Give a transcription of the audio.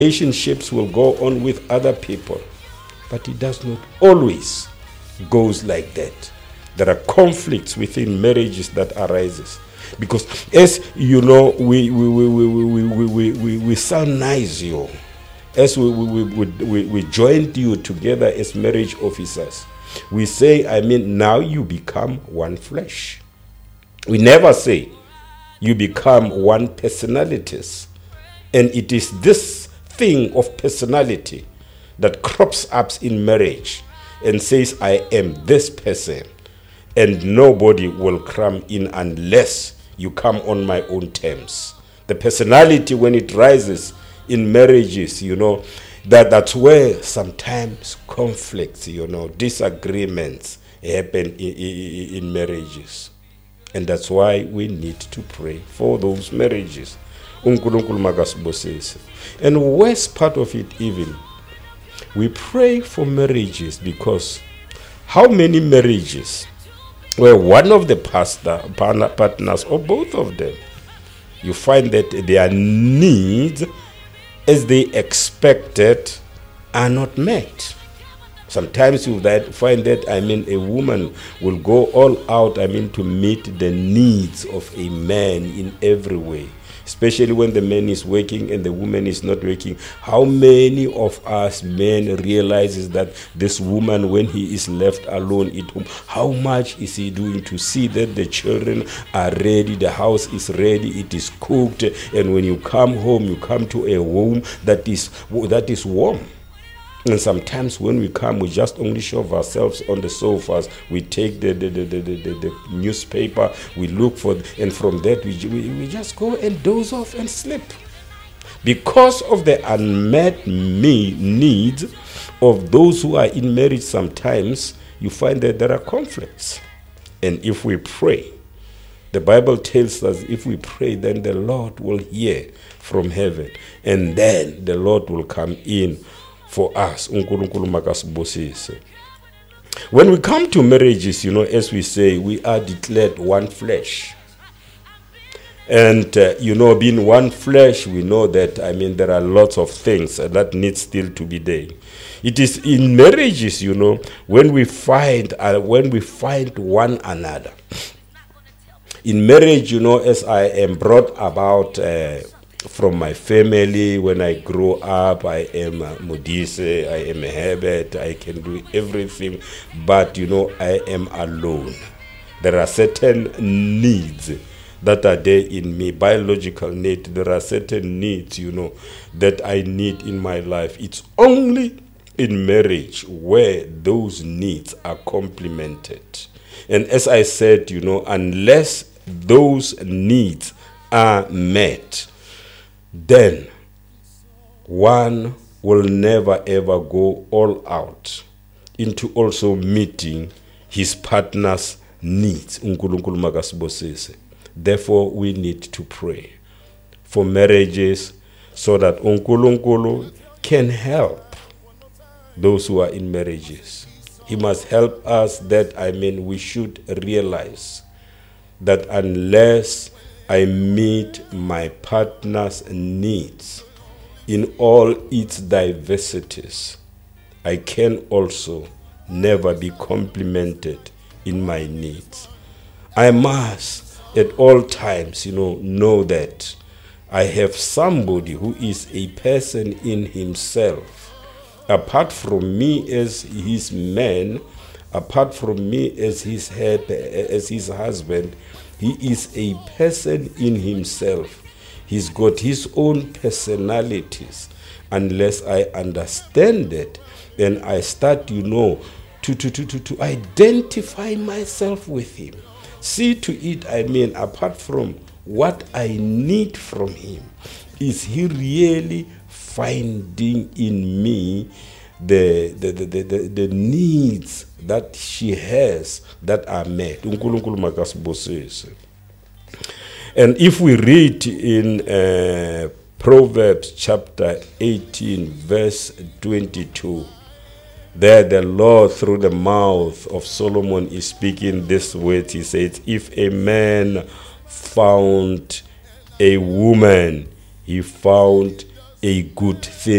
relationships will go on with other people, but it does not always goes like that. There are conflicts within marriages that arises because, as you know, we soundnize you, as we joined you together as marriage officers. We say, now you become one flesh. We never say you become one personalities. And it is this thing of personality that crops up in marriage and says, I am this person, and nobody will come in unless you come on my own terms. The personality, when it rises in marriages, that's where sometimes conflicts, disagreements happen in marriages. And that's why we need to pray for those marriages. And worst part of it even, we pray for marriages because how many marriages where one of the partners or both of them, you find that their needs as they expected are not met. Sometimes you find that, a woman will go all out, to meet the needs of a man in every way. Especially when the man is working and the woman is not working. How many of us men realizes that this woman, when he is left alone at home, how much is he doing to see that the children are ready, the house is ready, it is cooked, and when you come home, you come to a home that is warm. And sometimes when we come, we just only shove ourselves on the sofas. We take the newspaper, we look for, and from that we just go and doze off and sleep. Because of the unmet needs of those who are in marriage, sometimes you find that there are conflicts. And if we pray, the Bible tells us if we pray, then the Lord will hear from heaven. And then the Lord will come in for us. When we come to marriages, as we say, we are declared one flesh. And, being one flesh, we know that, there are lots of things that need still to be there. It is in marriages, when we find one another. In marriage, as I am brought about from my family, when I grow up, I am Modise, I am Herbert, I can do everything, but I am alone. There are certain needs that are there in me, biological need. There are certain needs, that I need in my life. It's only in marriage where those needs are complemented. And as I said, unless those needs are met, then one will never ever go all out into also meeting his partner's needs. Therefore, we need to pray for marriages so that uNkulunkulu can help those who are in marriages. He must help us that, we should realize that unless I meet my partner's needs in all its diversities, I can also never be complimented in my needs. I must at all times, know that I have somebody who is a person in himself, apart from me as his man, apart from me as his head, as his husband. He is a person in himself. He's got his own personalities. Unless I understand it, then I start, to identify myself with him. See to it, apart from what I need from him, is he really finding in me the needs that she has that are met. And if we read in Proverbs chapter 18 verse 22, there the Lord through the mouth of Solomon is speaking this word. He says, if a man found a woman, he found a good thing.